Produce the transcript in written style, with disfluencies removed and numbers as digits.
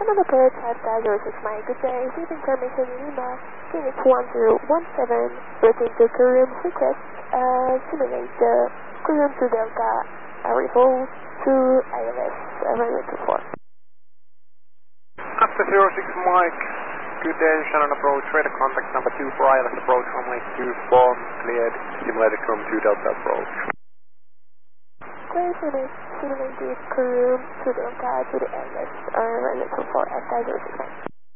Another approach at 06 Mike. Good day. Receive information in email. Phoenix 1017. Waiting to crew room request. Simulate the crew room to Delta. Arrival to ILS. Runway 24. After 06 Mike. Good day. Shannon approach. Radar contact number 2 for ILS approach. Runway 24. Cleared. Simulated crew room to Delta approach. Clear simulated crew room to Delta to the ILS. Runway 24 at 06 Mike.